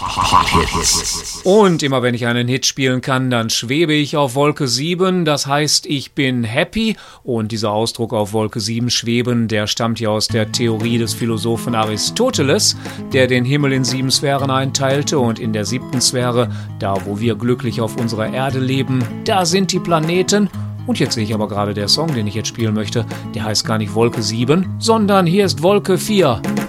Und immer wenn ich einen Hit spielen kann, dann schwebe ich auf Wolke 7, das heißt, ich bin happy. Und dieser Ausdruck auf Wolke 7 schweben, der stammt ja aus der Theorie des Philosophen Aristoteles, der den Himmel in 7 Sphären einteilte und in der 7. Sphäre, da wo wir glücklich auf unserer Erde leben, da sind die Planeten. Und jetzt sehe ich aber gerade, der Song, den ich jetzt spielen möchte, der heißt gar nicht Wolke 7, sondern hier ist Wolke 4.